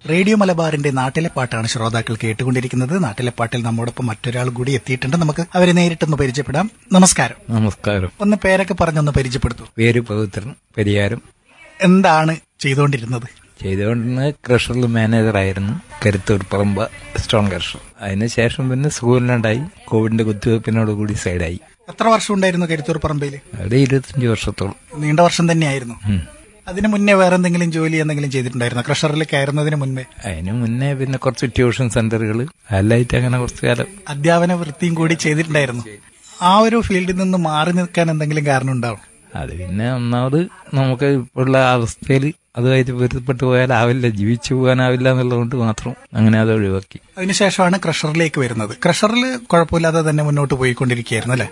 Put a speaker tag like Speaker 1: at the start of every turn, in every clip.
Speaker 1: Radio മലബാറിന്റെ നാട്ടിലെ പാട്ടാണ് ശ്രോതാക്കൾ കേട്ടുകൊണ്ടിരിക്കുന്നത്. നാട്ടിലെ പാട്ടിൽ നമ്മോടൊപ്പം മറ്റൊരാൾ കൂടി എത്തിയിട്ടുണ്ട്. നമുക്ക് അവരെ നേരിട്ടൊന്ന് പരിചയപ്പെടാം. നമസ്കാരം.
Speaker 2: നമസ്കാരം.
Speaker 1: ഒന്ന് പേരൊക്കെ പറഞ്ഞൊന്ന് പരിചയപ്പെടുത്തു.
Speaker 2: പേര് പവിത്രൻ, പരിയാരം.
Speaker 1: എന്താണ് ചെയ്തുകൊണ്ടിരുന്നത്?
Speaker 2: ചെയ്തുകൊണ്ടിരുന്നത് ക്രഷറിൽ മാനേജറായിരുന്നു, കരുത്തൂർ പറമ്പ സ്റ്റോൺ ക്രഷർ. അതിനുശേഷം പിന്നെ സ്കൂളിലുണ്ടായി, കോവിഡിന്റെ കുത്തിവയ്പ്പിനോട് കൂടി സൈഡായി.
Speaker 1: എത്ര വർഷം ഉണ്ടായിരുന്നു കരുത്തൂർ പറമ്പയിൽ?
Speaker 2: അവിടെ 25 വർഷത്തോളം.
Speaker 1: നീണ്ട വർഷം തന്നെയായിരുന്നു. അതിന് മുന്നേ വേറെ എന്തെങ്കിലും ജോലി എന്തെങ്കിലും ചെയ്തിട്ടുണ്ടായിരുന്നു ക്രഷറിൽ കയറുന്നതിന് മുൻപേ?
Speaker 2: അതിന് മുന്നേ പിന്നെ കുറച്ച് ട്യൂഷൻ സെന്ററുകൾ എല്ലായിട്ട് അങ്ങനെ കുറച്ചു കാലം
Speaker 1: അധ്യാപന വൃത്തിയും കൂടി ചെയ്തിട്ടുണ്ടായിരുന്നു. ആ ഒരു ഫീൽഡിൽ നിന്ന് മാറി നിൽക്കാൻ എന്തെങ്കിലും കാരണം ഉണ്ടാവും?
Speaker 2: അത് പിന്നെ ഒന്നാമത് നമുക്ക് ഇപ്പോഴുള്ള അവസ്ഥയിൽ അതുമായിട്ട് പൊരുത്തപ്പെട്ടു പോയാലാവില്ല, ജീവിച്ചു പോകാനാവില്ല എന്നുള്ളതുകൊണ്ട് മാത്രം അങ്ങനെ അത് ഒഴിവാക്കി.
Speaker 1: അതിനുശേഷമാണ് ക്രഷറിലേക്ക് വരുന്നത്. ക്രഷറിൽ കുഴപ്പമില്ലാതെ തന്നെ മുന്നോട്ട് പോയിക്കൊണ്ടിരിക്കുകയായിരുന്നു അല്ലെ?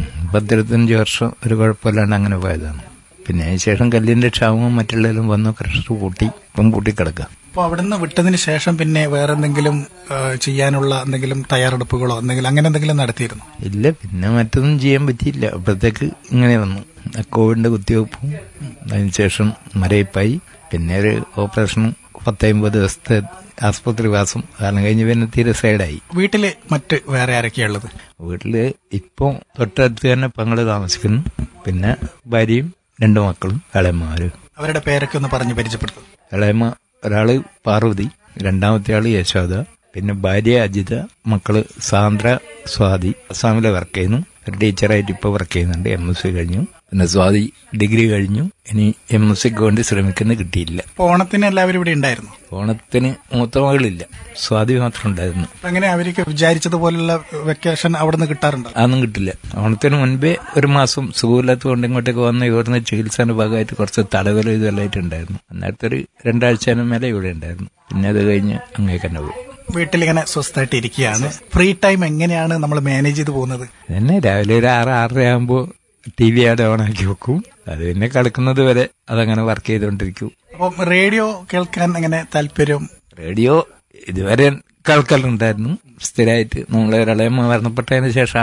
Speaker 2: 25 വർഷം ഒരു കുഴപ്പമില്ലാണ്ട് അങ്ങനെ പോയതാണ്. പിന്നെ അതിനുശേഷം കല്ലിന്റെ ക്ഷാമവും മറ്റുള്ളതിലും വന്നു, ക്രഷർ പൂട്ടി, ഇപ്പം പൂട്ടിക്കിടക്കുക.
Speaker 1: അപ്പോൾ അവിടുന്ന് വിട്ടതിന് ശേഷം പിന്നെ വേറെ എന്തെങ്കിലും ചെയ്യാനുള്ള എന്തെങ്കിലും തയ്യാറെടുപ്പുകളോ അങ്ങനെ എന്തെങ്കിലും നടത്തിയിരുന്നു?
Speaker 2: ഇല്ല, പിന്നെ മറ്റൊന്നും ചെയ്യാൻ പറ്റിയില്ല. അപ്പോഴത്തേക്ക് ഇങ്ങനെ വന്നു കോവിഡിന്റെ കുത്തിവയ്പ്പും, അതിനുശേഷം മരയിപ്പായി, പിന്നെ ഒരു ഓപ്പറേഷനും 10-50 ദിവസത്തെ ആസ്പത്രിവാസം കാരണം കഴിഞ്ഞ് പിന്നെ തീരെ സൈഡായി.
Speaker 1: വീട്ടില് മറ്റ് വേറെ ആരൊക്കെയുള്ളത്?
Speaker 2: വീട്ടില് ഇപ്പൊ തൊട്ടടുത്ത് തന്നെ പങ്ങള് താമസിക്കുന്നു, പിന്നെ ഭാര്യയും 2 മക്കളും ഇളയമ്മമാരും.
Speaker 1: അവരുടെ പേരൊക്കെ ഒന്ന് പറഞ്ഞ് പരിചയപ്പെടുത്തും.
Speaker 2: ഇളയമ്മ ഒരാള് പാർവതി, രണ്ടാമത്തെ ആള് യശോദ, പിന്നെ ഭാര്യ അജിത, മക്കള് സാന്ദ്ര, സ്വാതി. അസാമിലെ വർക്ക് ചെയ്യുന്നു, ഒരു ടീച്ചറായിട്ട് ഇപ്പൊ വർക്ക് ചെയ്യുന്നുണ്ട്. MSc കഴിഞ്ഞു. പിന്നെ സ്വാതി ഡിഗ്രി കഴിഞ്ഞു. ഇനി MScക്ക് വേണ്ടി ശ്രമിക്കുന്ന കിട്ടിയില്ല.
Speaker 1: ഓണത്തിന് എല്ലാവരും ഇവിടെ ഉണ്ടായിരുന്നു?
Speaker 2: ഓണത്തിന് മൂത്ത മകളില്ല, സ്വാതി മാത്രം ഉണ്ടായിരുന്നു.
Speaker 1: അങ്ങനെ അവർക്ക് വിചാരിച്ചതുപോലുള്ള വെക്കേഷൻ അവിടെ നിന്ന് കിട്ടാറുണ്ടോ?
Speaker 2: അതൊന്നും കിട്ടില്ല. ഓണത്തിന് മുൻപേ ഒരു മാസം സുഖമില്ലാത്തതുകൊണ്ട് ഇങ്ങോട്ടേക്ക് വന്ന് ഇവിടുന്ന് ചികിത്സയുടെ ഭാഗമായിട്ട് കുറച്ച് തടവലും ഇതെല്ലായിട്ടുണ്ടായിരുന്നു. അന്നേരത്തെ ഒരു 2 ആഴ്ചന് മേലെ ഇവിടെ ഉണ്ടായിരുന്നു. പിന്നെ അത് കഴിഞ്ഞ് അങ്ങേക്ക് തന്നെ പോകും.
Speaker 1: വീട്ടിലിങ്ങനെ സ്വസ്ഥമായിട്ട് ഇരിക്കുകയാണ്. ഫ്രീ ടൈം എങ്ങനെയാണ് നമ്മൾ മാനേജ് ചെയ്ത് പോകുന്നത്?
Speaker 2: തന്നെ രാവിലെ ഒരു 6-6:30 ആകുമ്പോൾ TV അവിടെ ഓണാക്കി വെക്കും. അത് പിന്നെ കളിക്കുന്നത് വരെ അതങ്ങനെ വർക്ക് ചെയ്തുകൊണ്ടിരിക്കും.
Speaker 1: അപ്പം റേഡിയോ കേൾക്കാൻ എങ്ങനെ താല്പര്യം?
Speaker 2: റേഡിയോ ഇതുവരെ കേൾക്കലുണ്ടായിരുന്നു സ്ഥിരമായിട്ട്. നമ്മളെ ഇളയമ്മ മരണപ്പെട്ടതിന് ശേഷം